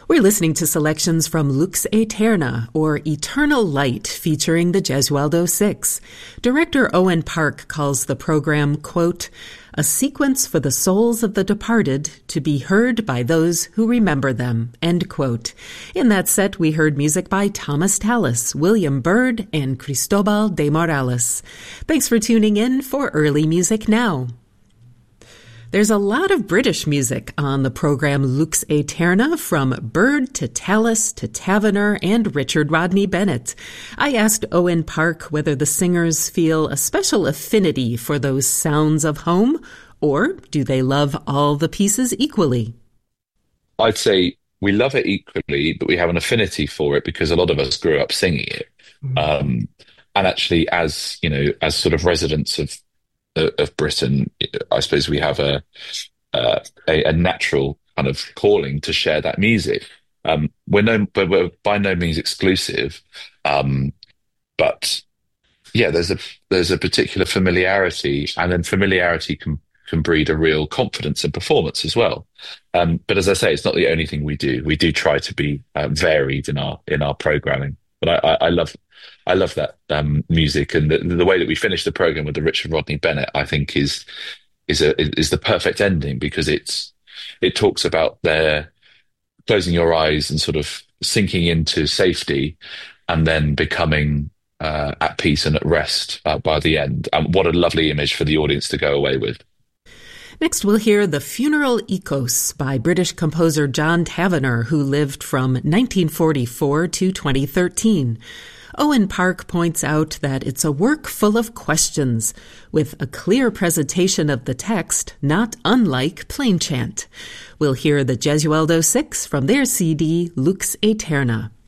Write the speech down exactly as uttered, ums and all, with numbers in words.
We're listening to selections from Lux Aeterna, or Eternal Light, featuring the Gesualdo Six. Director Owen Park calls the program, quote, a sequence for the souls of the departed to be heard by those who remember them, end quote. In that set, we heard music by Thomas Tallis, William Byrd, and Cristobal de Morales. Thanks for tuning in for Early Music Now. There's a lot of British music on the program Lux Aeterna, from Byrd to Tallis to Tavener and Richard Rodney Bennett. I asked Owen Park whether the singers feel a special affinity for those sounds of home, or do they love all the pieces equally? I'd say we love it equally, but we have an affinity for it because a lot of us grew up singing it. Mm-hmm. Um, and actually, as you know, as sort of residents of of Britain, I suppose we have a, uh, a a natural kind of calling to share that music. Um, we're no, but we're by no means exclusive. Um, but yeah, there's a there's a particular familiarity, and then familiarity can can breed a real confidence in performance as well. Um, but as I say, it's not the only thing we do. We do try to be uh, varied in our in our programming. But I, I, I love. I love that um, music, and the, the way that we finish the program with the Richard Rodney Bennett, I think, is is a is the perfect ending, because it's it talks about their closing your eyes and sort of sinking into safety, and then becoming uh, at peace and at rest uh, by the end. And what a lovely image for the audience to go away with. Next, we'll hear The Funeral Ecos by British composer John Tavener, who lived from nineteen forty-four to twenty thirteen. Owen Park points out that it's a work full of questions, with a clear presentation of the text, not unlike plain chant. We'll hear the Gesualdo Six from their C D, Lux Aeterna.